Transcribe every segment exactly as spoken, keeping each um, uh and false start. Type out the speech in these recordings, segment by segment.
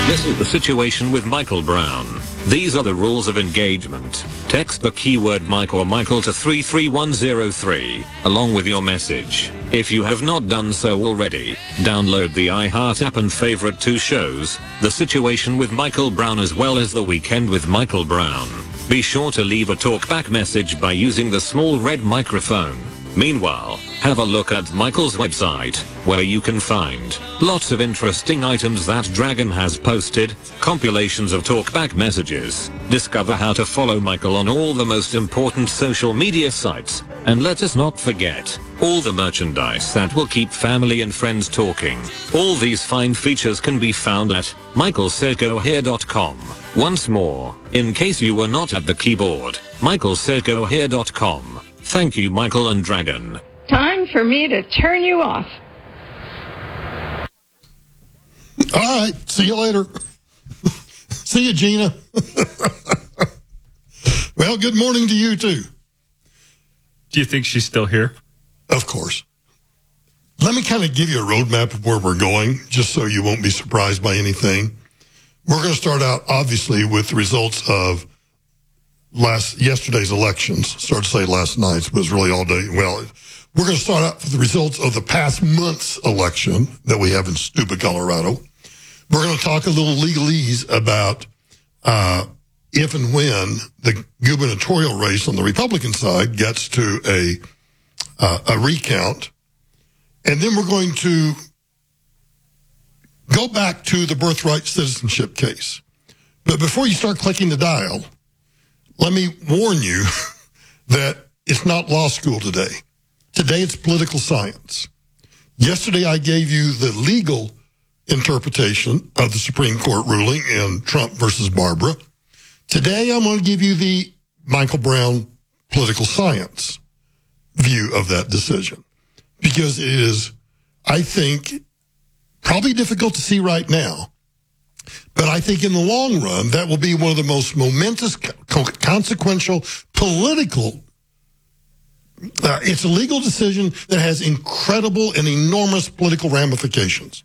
This is the situation with Michael Brown. These are the rules of engagement. Text the keyword Mike or Michael to three three one zero three, along with your message. If you have not done so already, download the iHeart app and favorite two shows, The Situation with Michael Brown as well as The Weekend with Michael Brown. Be sure to leave a talkback message by using the small red microphone. Meanwhile, have a look at Michael's website, where you can find lots of interesting items that Dragon has posted, compilations of talkback messages. Discover how to follow Michael on all the most important social media sites, and let us not forget, all the merchandise that will keep family and friends talking. All these fine features can be found at michael serco here dot com. Once more, in case you were not at the keyboard, michael serco here dot com. Thank you, Michael and Dragon. Time for me to turn you off. All right. See you later. See you, Gina. Well, good morning to you, too. Do you think she's still here? Of course. Let me kind of give you a roadmap of where we're going, just so you won't be surprised by anything. We're going to start out, obviously, with the results of last yesterday's elections. Started to say last night's, but it was really all day. Well, we're going to start out with the results of the past month's election that we have in stupid Colorado. We're going to talk a little legalese about uh, if and when the gubernatorial race on the Republican side gets to a uh, a recount. And then we're going to go back to the birthright citizenship case. But before you start clicking the dial, let me warn you that it's not law school today. Today it's political science. Yesterday I gave you the legal interpretation of the Supreme Court ruling in Trump versus Barbara. Today I'm going to give you the Michael Brown political science view of that decision. Because it is, I think, probably difficult to see right now. But I think in the long run, that will be one of the most momentous, consequential, political. Uh, it's a legal decision that has incredible and enormous political ramifications.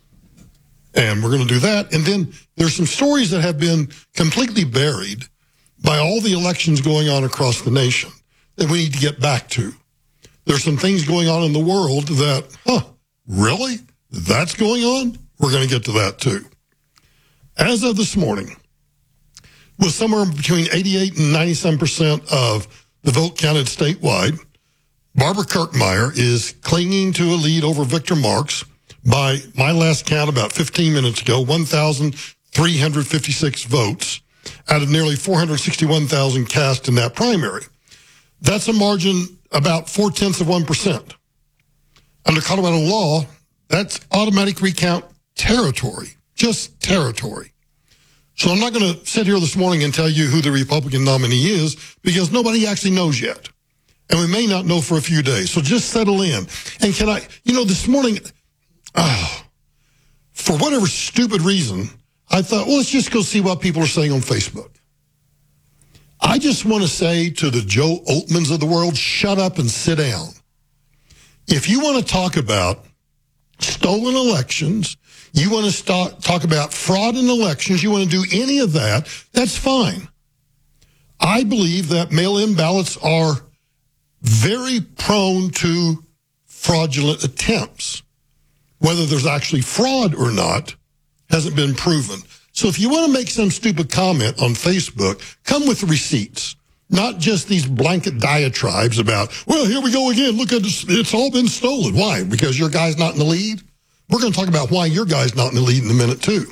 And we're going to do that. And then there's some stories that have been completely buried by all the elections going on across the nation that we need to get back to. There's some things going on in the world that, huh, really? That's going on? We're going to get to that too. As of this morning, with somewhere between eighty-eight and ninety-seven percent of the vote counted statewide, Barbara Kirkmeyer is clinging to a lead over Victor Marx by my last count about fifteen minutes ago, one thousand three hundred fifty-six votes out of nearly four hundred sixty-one thousand cast in that primary. That's a margin about four-tenths of one percent. Under Colorado law, that's automatic recount territory, just territory. So I'm not going to sit here this morning and tell you who the Republican nominee is because nobody actually knows yet. And we may not know for a few days. So just settle in. And can I, you know, this morning, oh, for whatever stupid reason, I thought, well, let's just go see what people are saying on Facebook. I just want to say to the Joe Oltmans of the world, shut up and sit down. If you want to talk about stolen elections, you want to start, talk about fraud in elections, you want to do any of that, that's fine. I believe that mail-in ballots are very prone to fraudulent attempts. Whether there's actually fraud or not hasn't been proven. So if you want to make some stupid comment on Facebook, come with receipts, not just these blanket diatribes about, well, here we go again. Look at this. It's all been stolen. Why? Because your guy's not in the lead? We're going to talk about why your guy's not in the lead in a minute, too.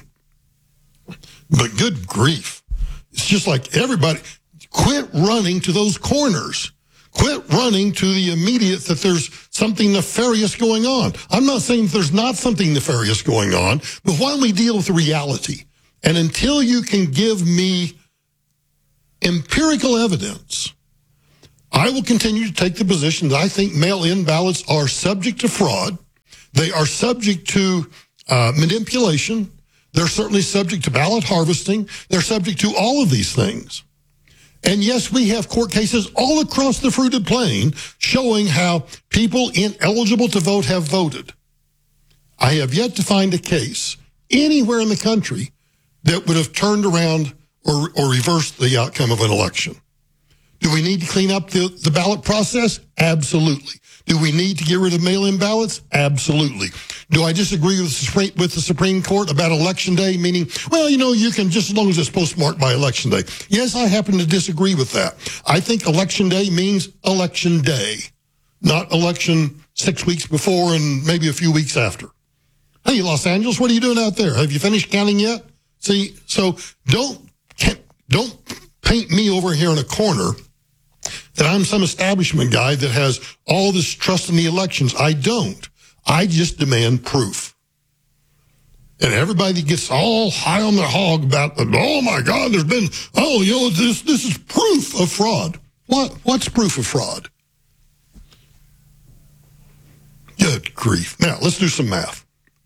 But good grief. It's just like everybody, quit running to those corners. Quit running to the immediate that there's something nefarious going on. I'm not saying there's not something nefarious going on, but why don't we deal with the reality? And until you can give me empirical evidence, I will continue to take the position that I think mail-in ballots are subject to fraud. They are subject to uh, manipulation. They're certainly subject to ballot harvesting. They're subject to all of these things. And yes, we have court cases all across the fruited plain showing how people ineligible to vote have voted. I have yet to find a case anywhere in the country that would have turned around or, or reversed the outcome of an election. Do we need to clean up the, the ballot process? Absolutely. Do we need to get rid of mail-in ballots? Absolutely. Do I disagree with the Supreme, with the Supreme Court about Election Day, meaning, well, you know, you can just as long as it's postmarked by Election Day? Yes, I happen to disagree with that. I think Election Day means Election Day, not election six weeks before and maybe a few weeks after. Hey, Los Angeles, what are you doing out there? Have you finished counting yet? See, so don't don't paint me over here in a corner that I'm some establishment guy that has all this trust in the elections. I don't. I just demand proof. And everybody gets all high on their hog about, oh my God, there's been, oh, you know, this this is proof of fraud. What? What's proof of fraud? Good grief. Now, let's do some math.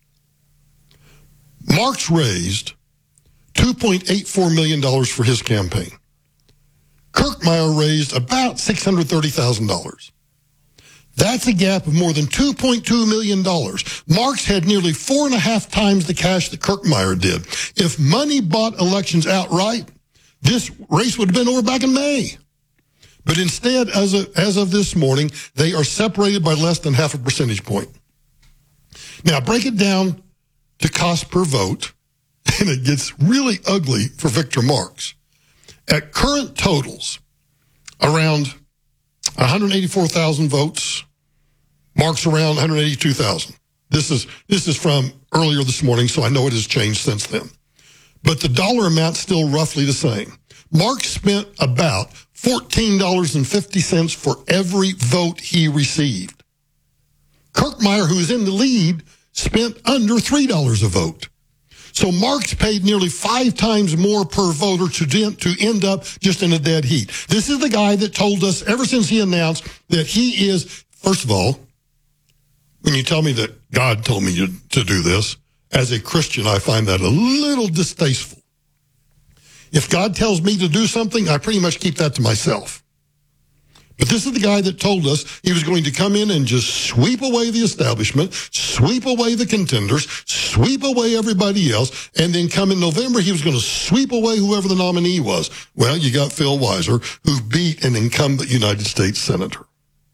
Marx raised two point eight four million dollars for his campaign. Kirkmeyer raised about six hundred thirty thousand dollars. That's a gap of more than two point two million dollars. Marx had nearly four and a half times the cash that Kirkmeyer did. If money bought elections outright, this race would have been over back in May. But instead, as of, as of this morning, they are separated by less than half a percentage point. Now, break it down to cost per vote, and it gets really ugly for Victor Marx. At current totals, around one hundred eighty-four thousand votes, Marx around one hundred eighty-two thousand. This is this is from earlier this morning, so I know it has changed since then. But the dollar amount's still roughly the same. Marx spent about fourteen dollars and fifty cents for every vote he received. Kirkmeyer, who is in the lead, spent under three dollars a vote. So Marx paid nearly five times more per voter to, to end up just in a dead heat. This is the guy that told us ever since he announced that he is, first of all, when you tell me that God told me to, to do this, as a Christian, I find that a little distasteful. If God tells me to do something, I pretty much keep that to myself. But this is the guy that told us he was going to come in and just sweep away the establishment, sweep away the contenders, sweep away everybody else, and then come in November, he was going to sweep away whoever the nominee was. Well, you got Phil Weiser, who beat an incumbent United States senator.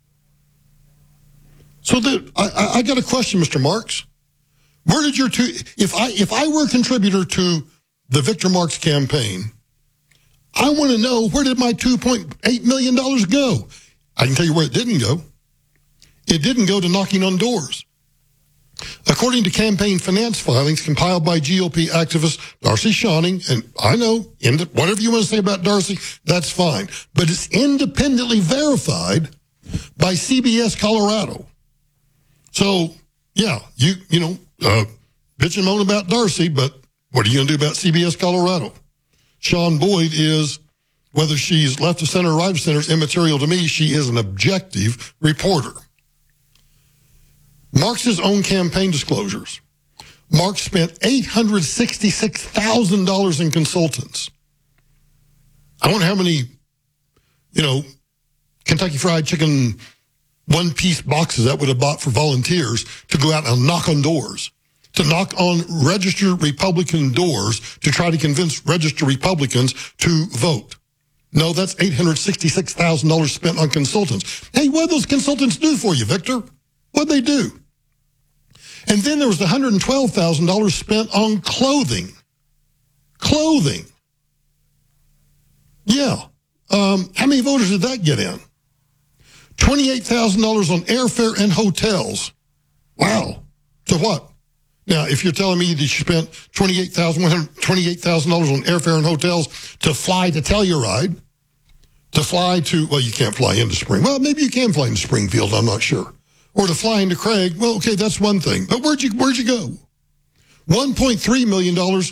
So the, I, I got a question, Mister Marx. Where did your two, if I, if I were a contributor to the Victor Marx campaign, I want to know, where did my two point eight million dollars go? I can tell you where it didn't go. It didn't go to knocking on doors. According to campaign finance filings compiled by G O P activist Darcy Shawning, and I know, whatever you want to say about Darcy, that's fine, but it's independently verified by C B S Colorado. So, yeah, you you know, uh, bitch and moan about Darcy, but what are you going to do about C B S Colorado? Sean Boyd is, whether she's left of center or right of center is immaterial to me. She is an objective reporter. Marx's own campaign disclosures. Marx spent eight hundred sixty-six thousand dollars in consultants. I wonder how many, you know, Kentucky Fried Chicken one-piece boxes that would have bought for volunteers to go out and knock on doors. To knock on registered Republican doors to try to convince registered Republicans to vote. No, that's eight hundred sixty-six thousand dollars spent on consultants. Hey, what did those consultants do for you, Victor? What'd they do? And then there was one hundred twelve thousand dollars spent on clothing. Clothing. Yeah. Um, how many voters did that get in? twenty-eight thousand dollars on airfare and hotels. Wow. So what? Now, if you're telling me that you spent twenty-eight thousand dollars on airfare and hotels to fly to Telluride, to fly to, well, you can't fly into Spring. Well, maybe you can fly into Springfield, I'm not sure. Or to fly into Craig, well, okay, that's one thing. But where'd you, where'd you go? one point three million dollars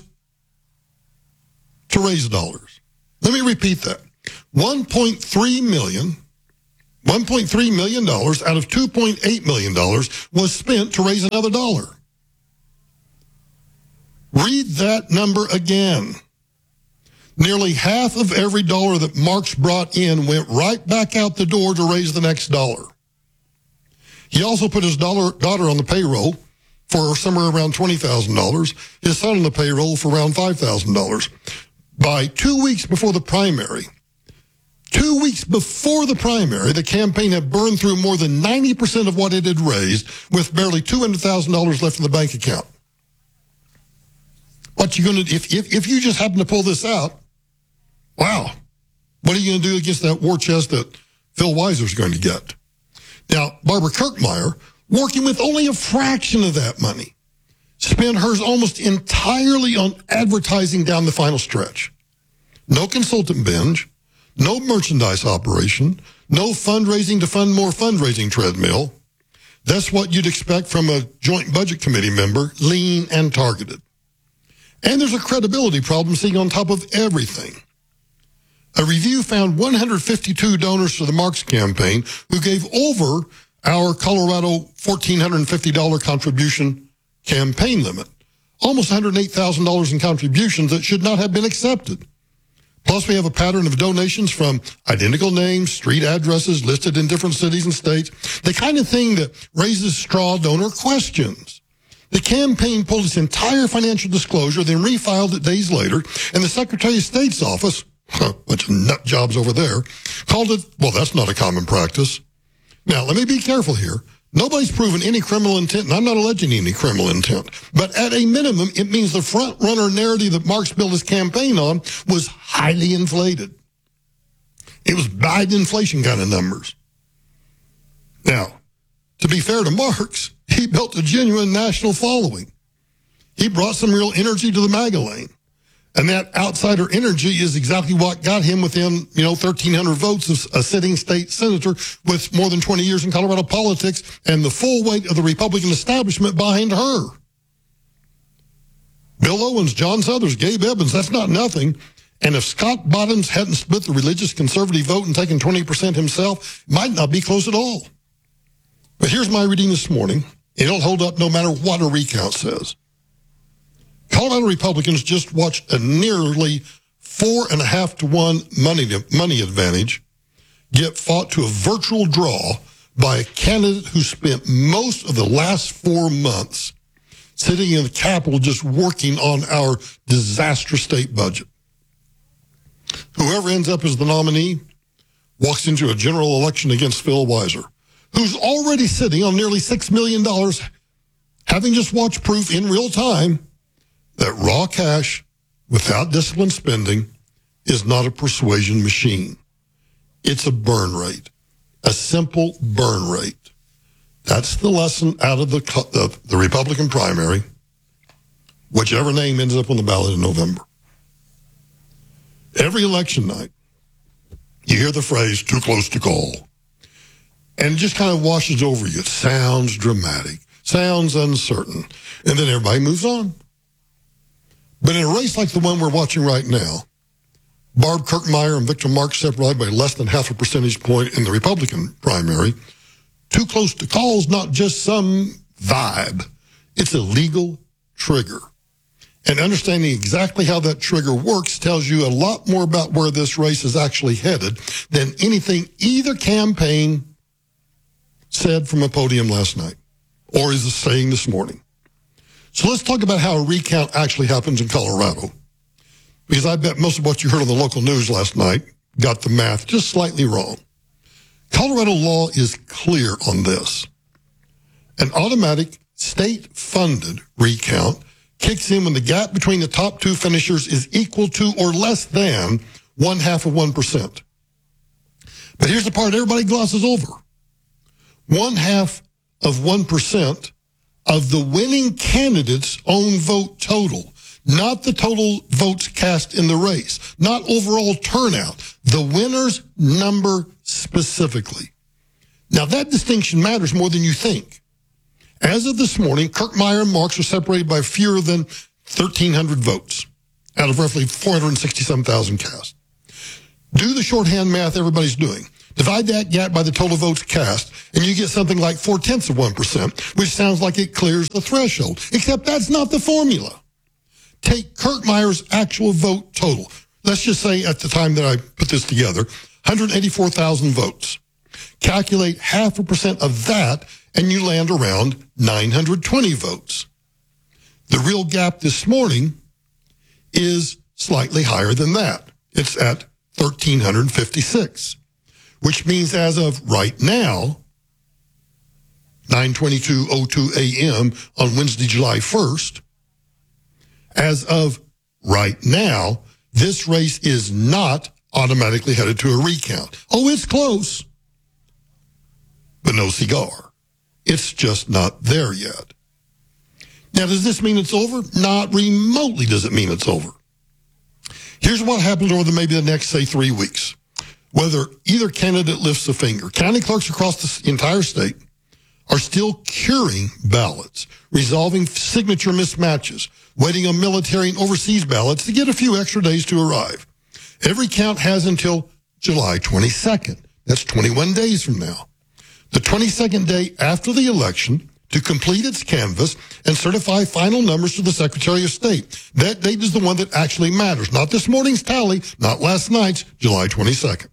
to raise dollars. Let me repeat that. one point three million dollars, one point three million dollars out of two point eight million dollars was spent to raise another dollar. Read that number again. Nearly half of every dollar that Marx brought in went right back out the door to raise the next dollar. He also put his dollar, daughter on the payroll, for somewhere around twenty thousand dollars, his son on the payroll for around five thousand dollars. By two weeks before the primary, two weeks before the primary, the campaign had burned through more than ninety percent of what it had raised with barely two hundred thousand dollars left in the bank account. What you going to, if, if, if you just happen to pull this out, wow, what are you going to do against that war chest that Phil Weiser's going to get? Now, Barbara Kirkmeyer, working with only a fraction of that money, spent hers almost entirely on advertising down the final stretch. No consultant binge, no merchandise operation, no fundraising to fund more fundraising treadmill. That's what you'd expect from a joint budget committee member, lean and targeted. And there's a credibility problem sitting on top of everything. A review found one hundred fifty-two donors to the Marks campaign who gave over our Colorado one thousand four hundred fifty dollars contribution campaign limit, almost one hundred eight thousand dollars in contributions that should not have been accepted. Plus, we have a pattern of donations from identical names, street addresses listed in different cities and states, the kind of thing that raises straw donor questions. The campaign pulled its entire financial disclosure, then refiled it days later, and the Secretary of State's office, huh, bunch of nut jobs over there, called it, well, that's not a common practice. Now, let me be careful here. Nobody's proven any criminal intent, and I'm not alleging any criminal intent. But at a minimum, it means the front-runner narrative that Marks built his campaign on was highly inflated. It was Biden inflation kind of numbers. Now, to be fair to Marks, he built a genuine national following. He brought some real energy to the MAGA lane. And that outsider energy is exactly what got him within, you know, thirteen hundred votes of a sitting state senator with more than twenty years in Colorado politics and the full weight of the Republican establishment behind her. Bill Owens, John Suthers, Gabe Evans, that's not nothing. And if Scott Bottoms hadn't split the religious conservative vote and taken twenty percent himself, it might not be close at all. But here's my reading this morning. It'll hold up no matter what a recount says. Colorado Republicans just watched a nearly four and a half to one money, money advantage get fought to a virtual draw by a candidate who spent most of the last four months sitting in the Capitol just working on our disastrous state budget. Whoever ends up as the nominee walks into a general election against Phil Weiser, who's already sitting on nearly six million dollars, having just watched proof in real time that raw cash without disciplined spending is not a persuasion machine. It's a burn rate, a simple burn rate. That's the lesson out of the, the, the Republican primary, whichever name ends up on the ballot in November. Every election night, you hear the phrase, too close to call. And it just kind of washes over you. It sounds dramatic, sounds uncertain, and then everybody moves on. But in a race like the one we're watching right now, Barb Kirkmeyer and Victor Marks separated by less than half a percentage point in the Republican primary. Too close to call is not just some vibe. It's a legal trigger. And understanding exactly how that trigger works tells you a lot more about where this race is actually headed than anything either campaign said from a podium last night or is saying this morning. So let's talk about how a recount actually happens in Colorado, because I bet most of what you heard on the local news last night got the math just slightly wrong. Colorado law is clear on this. An automatic state-funded recount kicks in when the gap between the top two finishers is equal to or less than one half of one percent. But here's the part everybody glosses over. One half of one percent of the winning candidate's own vote total, not the total votes cast in the race, not overall turnout, the winner's number specifically. Now that distinction matters more than you think. As of this morning, Kirkmeyer and Marks are separated by fewer than thirteen hundred votes out of roughly four hundred sixty-seven thousand cast. Do the shorthand math everybody's doing. Divide that gap by the total votes cast, and you get something like four-tenths of one percent, which sounds like it clears the threshold, except that's not the formula. Take Kirkmeyer's actual vote total. Let's just say at the time that I put this together, one hundred eighty-four thousand votes. Calculate half a percent of that, and you land around nine hundred twenty votes. The real gap this morning is slightly higher than that. It's at one thousand three hundred fifty-six, which means as of right now, nine twenty-two oh two a.m. on Wednesday, July first, as of right now, this race is not automatically headed to a recount. Oh, it's close, but no cigar. It's just not there yet. Now, does this mean it's over? Not remotely does it mean it's over. Here's what happens over the, maybe the next, say, three weeks. Whether either candidate lifts a finger, county clerks across the entire state are still curing ballots, resolving signature mismatches, waiting on military and overseas ballots to get a few extra days to arrive. Every count has until July twenty-second. That's twenty-one days from now. The twenty-second day after the election to complete its canvass and certify final numbers to the Secretary of State. That date is the one that actually matters, not this morning's tally, not last night's, July twenty-second.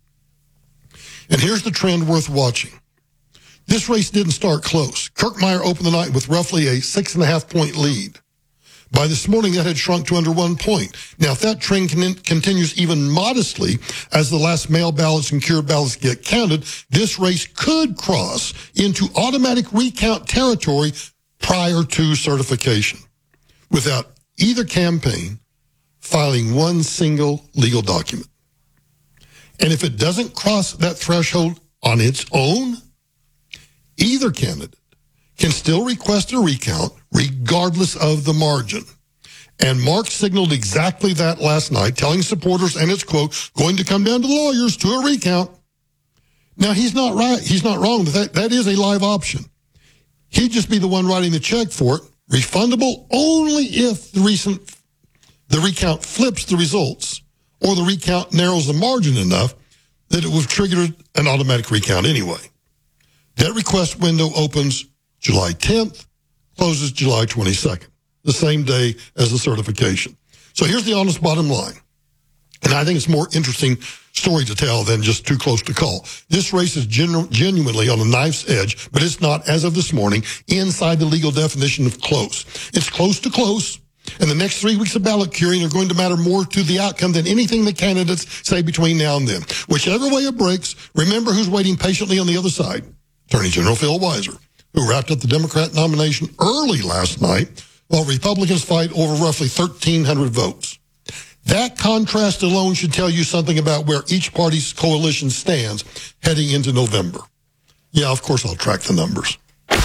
And here's the trend worth watching. This race didn't start close. Kirkmeyer opened the night with roughly a six and a half point lead. By this morning, that had shrunk to under one point. Now, if that trend con- continues even modestly as the last mail ballots and cured ballots get counted, this race could cross into automatic recount territory prior to certification without either campaign filing one single legal document. And if it doesn't cross that threshold on its own, either candidate can still request a recount regardless of the margin. And Mark signaled exactly that last night, telling supporters, and it's, quote, going to come down to the lawyers to a recount. Now, he's not right. He's not wrong. That, that is a live option. He'd just be the one writing the check for it, refundable only if the recent the recount flips the results or the recount narrows the margin enough that it would have triggered an automatic recount anyway. That request window opens July tenth, closes July twenty-second, the same day as the certification. So here's the honest bottom line. And I think it's a more interesting story to tell than just too close to call. This race is genu- genuinely on a knife's edge, but it's not, as of this morning, inside the legal definition of close. It's close to close, and the next three weeks of ballot curing are going to matter more to the outcome than anything the candidates say between now and then. Whichever way it breaks, remember who's waiting patiently on the other side. Attorney General Phil Weiser, who wrapped up the Democrat nomination early last night while Republicans fight over roughly thirteen hundred votes. That contrast alone should tell you something about where each party's coalition stands heading into November. Yeah, of course I'll track the numbers.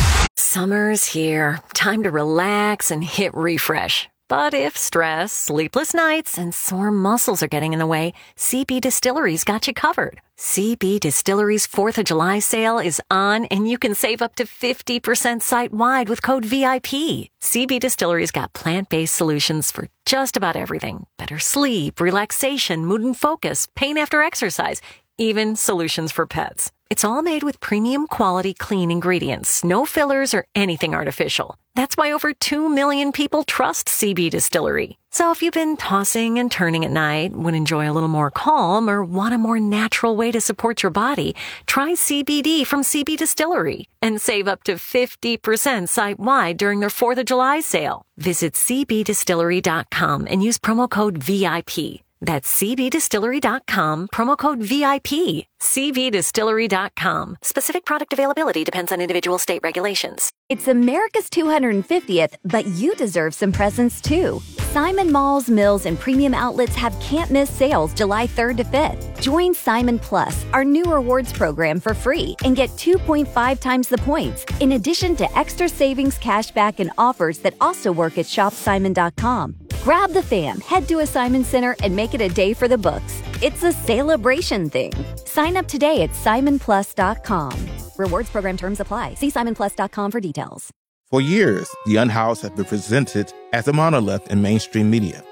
Summer's here. Time to relax and hit refresh. But if stress, sleepless nights, and sore muscles are getting in the way, C B Distillery's got you covered. C B Distillery's fourth of July sale is on, and you can save up to fifty percent site-wide with code V I P. C B Distillery's got plant-based solutions for just about everything. Better sleep, relaxation, mood and focus, pain after exercise, even solutions for pets. It's all made with premium quality clean ingredients, no fillers or anything artificial. That's why over two million people trust C B Distillery. So if you've been tossing and turning at night, would enjoy a little more calm, or want a more natural way to support your body, try C B D from C B Distillery and save up to fifty percent site-wide during their fourth of July sale. Visit c b distillery dot com and use promo code V I P. That's c b distillery dot com, promo code V I P. c b distillery dot com. Specific product availability depends on individual state regulations. It's America's two hundred fiftieth, but you deserve some presents too. Simon Malls, Mills, and Premium Outlets have can't-miss sales July third to fifth. Join Simon Plus, our new rewards program, for free and get two point five times the points, in addition to extra savings, cashback, and offers that also work at shop simon dot com. Grab the fam, head to a Simon Center, and make it a day for the books. It's a celebration thing. Sign up today at simon plus dot com. Rewards program terms apply. See simon plus dot com for details. For years, The Unhoused has been presented as a monolith in mainstream media.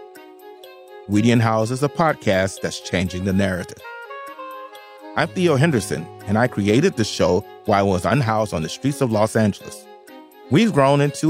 We the Unhoused is a podcast that's changing the narrative. I'm Theo Henderson, and I created the show while I was unhoused on the streets of Los Angeles. We've grown into